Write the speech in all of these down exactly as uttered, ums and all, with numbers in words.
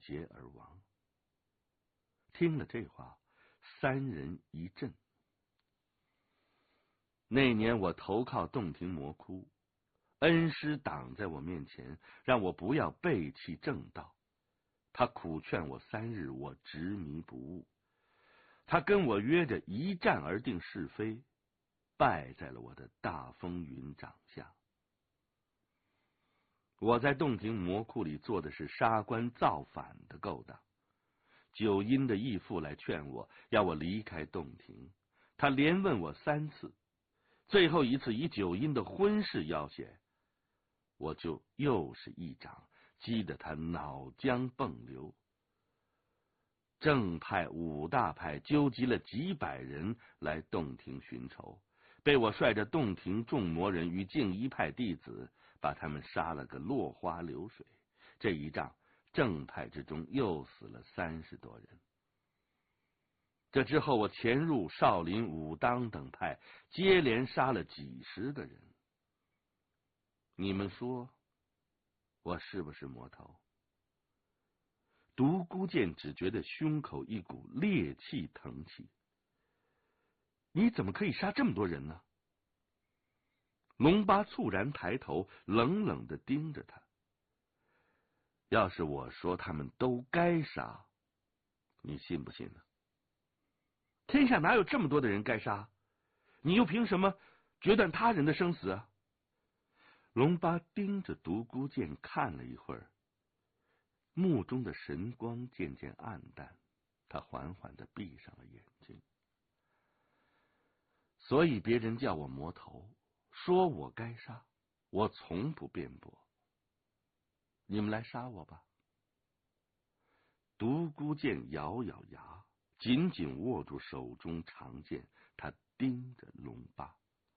劫而亡。听了这话，三人一震。那年我投靠洞庭魔窟，恩师挡在我面前，让我不要背弃正道。他苦劝我三日，我执迷不悟。他跟我约着一战而定是非，败在了我的大风云掌下。我在洞庭魔窟里做的是杀官造反的勾当。九阴的义父来劝我，要我离开洞庭。他连问我三次，最后一次以九阴的婚事要挟，我就又是一掌击得他脑浆迸流。正派五大派纠集了几百人来洞庭寻仇，被我率着洞庭众魔人与净一派弟子把他们杀了个落花流水。这一仗正派之中又死了三十多人。这之后我潜入少林、武当等派，接连杀了几十个人。你们说我是不是魔头？独孤剑只觉得胸口一股烈气腾起。你怎么可以杀这么多人呢？龙八猝然抬头，冷冷地盯着他。要是我说他们都该杀，你信不信呢？天下哪有这么多的人该杀？你又凭什么决断他人的生死啊？龙八盯着独孤剑看了一会儿，目中的神光渐渐暗淡，他缓缓地闭上了眼睛。所以别人叫我魔头，说我该杀，我从不辩驳。你们来杀我吧。独孤剑咬咬牙，紧紧握住手中长剑，他盯着龙八。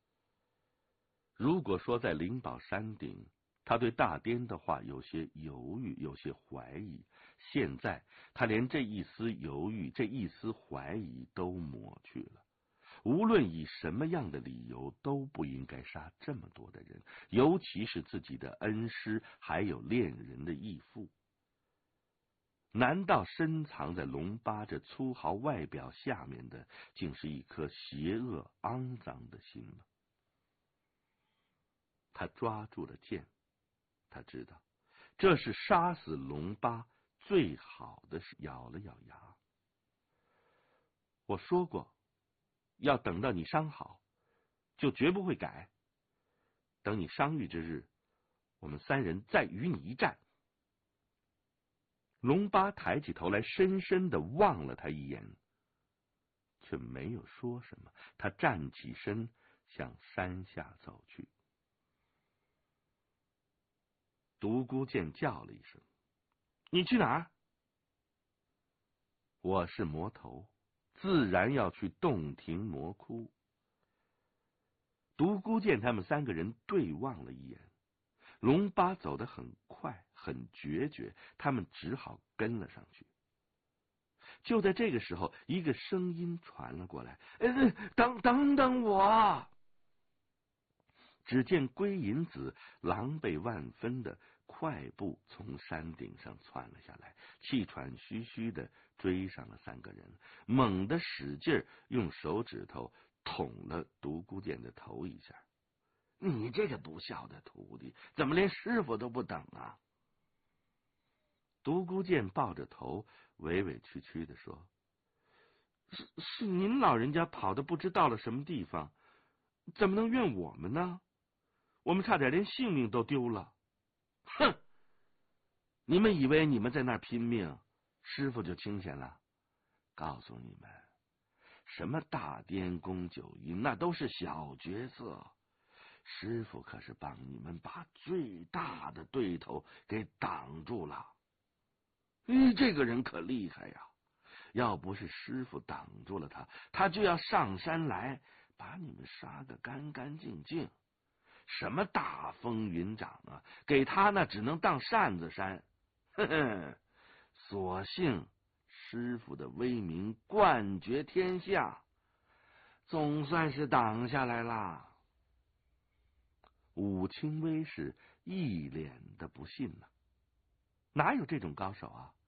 如果说在灵宝山顶，他对大颠的话有些犹豫，有些怀疑，现在他连这一丝犹豫，这一丝怀疑都抹去了。无论以什么样的理由，都不应该杀这么多的人，尤其是自己的恩师，还有恋人的义父。难道深藏在龙八这粗豪外表下面的，竟是一颗邪恶肮脏的心吗？他抓住了剑，他知道这是杀死龙八最好的事。咬了咬牙，我说过要等到你伤好，就绝不会改。等你伤愈之日，我们三人再与你一战。龙八抬起头来，深深的望了他一眼，却没有说什么。他站起身，向山下走去。独孤剑叫了一声：“你去哪儿？”我是魔头，自然要去洞庭魔窟。独孤剑他们三个人对望了一眼，龙八走得很快，很决绝，他们只好跟了上去。就在这个时候，一个声音传了过来：“呃，等等等我！”只见龟银子狼狈万分的快步从山顶上窜了下来，气喘吁吁的追上了三个人，猛地使劲用手指头捅了独孤剑的头一下。“你这个不孝的徒弟，怎么连师傅都不等啊？”独孤剑抱着头，委委屈屈的说：“是是您老人家跑的不知到了什么地方，怎么能怨我们呢？我们差点连性命都丢了。”“哼！你们以为你们在那儿拼命，师傅就清闲了？告诉你们，什么大颠宫九阴，那都是小角色。师傅可是帮你们把最大的对头给挡住了。你这个人可厉害呀！要不是师傅挡住了他，他就要上山来把你们杀个干干净净。什么大风云掌啊，给他那只能当扇子扇。呵呵，所幸师傅的威名冠绝天下，总算是挡下来了。”武清威是一脸的不信呐、啊，哪有这种高手啊？